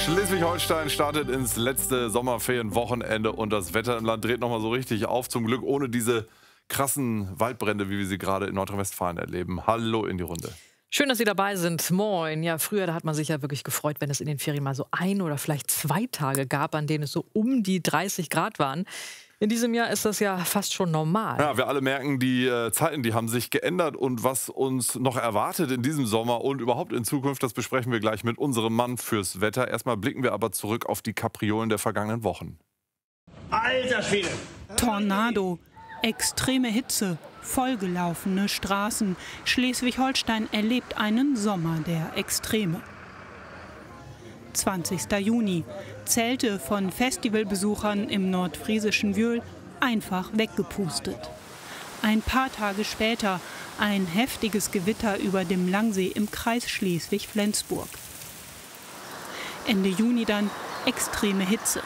Schleswig-Holstein startet ins letzte Sommerferienwochenende und das Wetter im Land dreht nochmal so richtig auf. Zum Glück ohne diese krassen Waldbrände, wie wir sie gerade in Nordrhein-Westfalen erleben. Hallo in die Runde. Schön, dass Sie dabei sind. Moin. Ja, früher, da hat man sich ja wirklich gefreut, wenn es in den Ferien mal so 1 oder vielleicht 2 Tage gab, an denen es so um die 30 Grad waren. In diesem Jahr ist das ja fast schon normal. Ja, wir alle merken, die Zeiten, die haben sich geändert und was uns noch erwartet in diesem Sommer und überhaupt in Zukunft, das besprechen wir gleich mit unserem Mann fürs Wetter. Erstmal blicken wir aber zurück auf die Kapriolen der vergangenen Wochen. Alter Schwede! Tornado, extreme Hitze, vollgelaufene Straßen. Schleswig-Holstein erlebt einen Sommer der Extreme. 20. Juni. Zelte von Festivalbesuchern im nordfriesischen Wjöhl einfach weggepustet. Ein paar Tage später ein heftiges Gewitter über dem Langsee im Kreis Schleswig-Flensburg. Ende Juni dann extreme Hitze.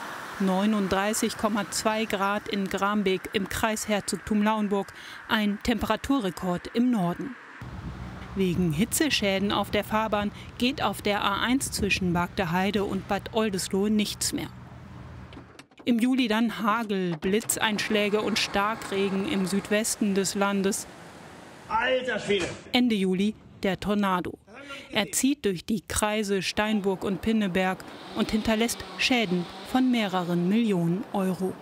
39,2 Grad in Grambeek im Kreis Herzogtum Lauenburg, ein Temperaturrekord im Norden. Wegen Hitzeschäden auf der Fahrbahn geht auf der A1 zwischen Bagdeheide und Bad Oldesloe nichts mehr. Im Juli dann Hagel, Blitzeinschläge und Starkregen im Südwesten des Landes. Alter Schwede! Ende Juli der Tornado. Er zieht durch die Kreise Steinburg und Pinneberg und hinterlässt Schäden von mehreren Millionen Euro.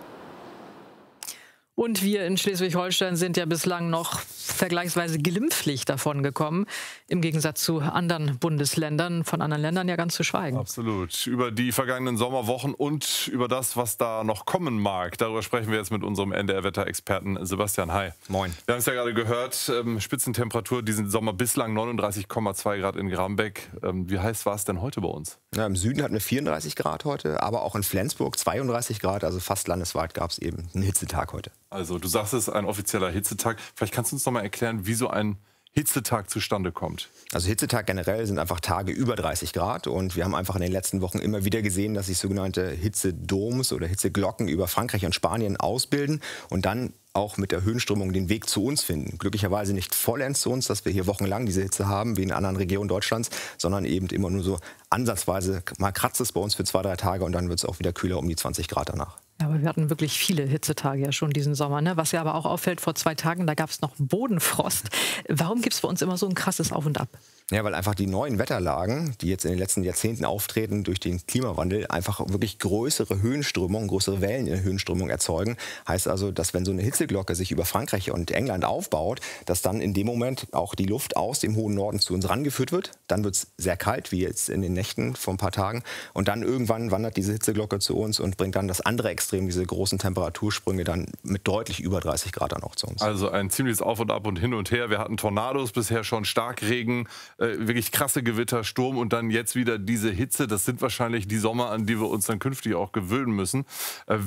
Und wir in Schleswig-Holstein sind ja bislang noch vergleichsweise glimpflich davon gekommen, im Gegensatz zu anderen Bundesländern, von anderen Ländern ja ganz zu schweigen. Absolut. Über die vergangenen Sommerwochen und über das, was da noch kommen mag, darüber sprechen wir jetzt mit unserem NDR-Wetterexperten Sebastian. Hi. Moin. Wir haben es ja gerade gehört, Spitzentemperatur diesen Sommer bislang 39,2 Grad in Grambeck. Wie heiß war es denn heute bei uns? Ja, im Süden hatten wir 34 Grad heute, aber auch in Flensburg 32 Grad, also fast landesweit gab es eben einen Hitzetag heute. Also du sagst es, ein offizieller Hitzetag. Vielleicht kannst du uns noch mal erklären, wie so ein Hitzetag zustande kommt. Also Hitzetag generell sind einfach Tage über 30 Grad und wir haben einfach in den letzten Wochen immer wieder gesehen, dass sich sogenannte Hitzedoms oder Hitzeglocken über Frankreich und Spanien ausbilden und dann auch mit der Höhenströmung den Weg zu uns finden. Glücklicherweise nicht vollends zu uns, dass wir hier wochenlang diese Hitze haben, wie in anderen Regionen Deutschlands, sondern eben immer nur so ansatzweise, mal kratzt es bei uns für 2, 3 Tage und dann wird es auch wieder kühler um die 20 Grad danach. Ja, aber wir hatten wirklich viele Hitzetage ja schon diesen Sommer, ne? Was ja aber auch auffällt, vor 2 Tagen, da gab es noch Bodenfrost. Warum gibt es bei uns immer so ein krasses Auf und Ab? Ja, weil einfach die neuen Wetterlagen, die jetzt in den letzten Jahrzehnten auftreten durch den Klimawandel, einfach wirklich größere Höhenströmungen, größere Wellen in der Höhenströmung erzeugen. Heißt also, dass wenn so eine Hitzeglocke sich über Frankreich und England aufbaut, dass dann in dem Moment auch die Luft aus dem hohen Norden zu uns rangeführt wird. Dann wird es sehr kalt, wie jetzt in den Nächten vor ein paar Tagen. Und dann irgendwann wandert diese Hitzeglocke zu uns und bringt dann das andere Extrem, diese großen Temperatursprünge dann mit deutlich über 30 Grad dann auch zu uns. Also ein ziemliches Auf und Ab und hin und her. Wir hatten Tornados bisher schon, Starkregen, wirklich krasse Gewitter, Sturm und dann jetzt wieder diese Hitze. Das sind wahrscheinlich die Sommer, an die wir uns dann künftig auch gewöhnen müssen.